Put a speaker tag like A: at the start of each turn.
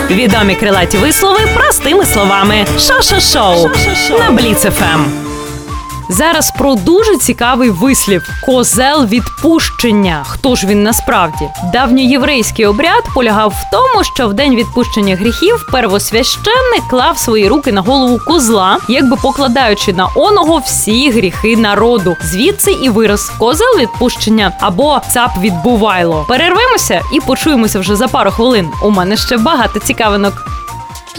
A: Відомі крилаті вислови простими словами. Шо-шо-шоу на Бліц ФМ. Зараз про дуже цікавий вислів – козел відпущення. Хто ж він насправді? Давньоєврейський обряд полягав в тому, що в день відпущення гріхів первосвященник клав свої руки на голову козла, якби покладаючи на оного всі гріхи народу. Звідси і вираз «козел відпущення» або «цап відбувайло». Перервемося і почуємося вже за пару хвилин. У мене ще багато цікавинок.